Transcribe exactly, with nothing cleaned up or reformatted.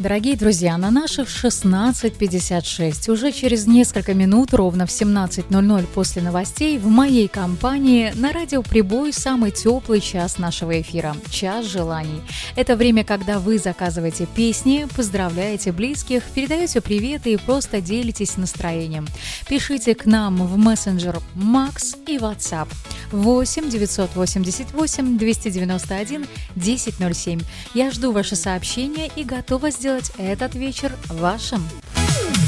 Дорогие друзья, на наших шестнадцать пятьдесят шесть уже через несколько минут, ровно в семнадцать ноль ноль после новостей, в моей компании на радио «Прибой» самый теплый час нашего эфира – час желаний. Это время, когда вы заказываете песни, поздравляете близких, передаете приветы и просто делитесь настроением. Пишите к нам в мессенджер Макс и WhatsApp восемь девятьсот восемьдесят восемь двести девяносто один десять ноль семь. Я жду ваши сообщения и готова сделать этот вечер вашим.